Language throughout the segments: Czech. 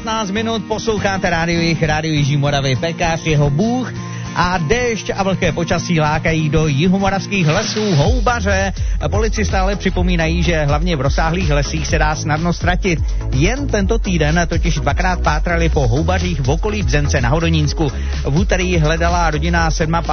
15 minut, posloucháte rádio Jižní Moravy, Pekař, jeho bůh a déšť a vlhké počasí lákají do jihomoravských lesů houbaře. Policisté ale připomínají, že hlavně v rozsáhlých lesích se dá snadno ztratit. Jen tento týden totiž dvakrát pátrali po houbařích v okolí Bzence na Hodonínsku. V úterý hledala rodina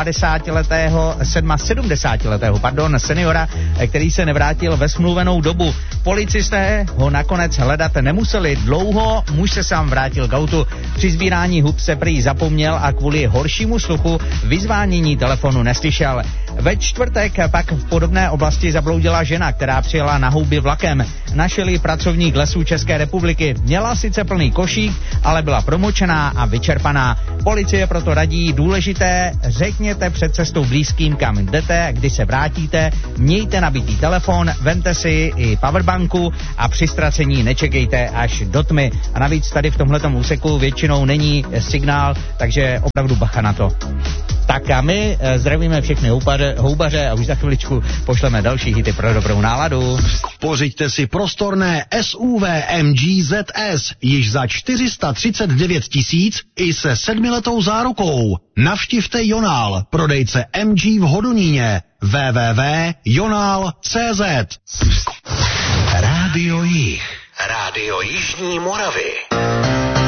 70letého seniora, který se nevrátil ve smluvenou dobu. Policisté ho nakonec hledat nemuseli dlouho, muž se sám vrátil k autu. Při sbírání hub se prý zapomněl a kvůli horšímu sluchu vyzvánění telefonu neslyšel. Ve čtvrtek pak v podobné oblasti zabloudila žena, která přijela na houby vlakem. Našel pracovník Lesů České republiky. Měla sice plný košík, ale byla promočená a vyčerpaná. Policie proto radí důležité, řekněte před cestou blízkým, kam jdete, kdy se vrátíte, mějte nabitý telefon, vemte si i powerbanku a při ztracení nečekejte až do tmy. A navíc tady v tomhletom úseku většinou není signál, takže opravdu bacha na to. Tak a my zdravíme všechny houbaře a už za chviličku pošleme další hity pro dobrou náladu. Pořiďte si prostorné SUV MG ZS již za 439 000 i se 7letou zárukou. Navštivte Jonál, prodejce MG v Hodoníně. www.jonál.cz. Rádio Jih. Rádio Jižní Moravy.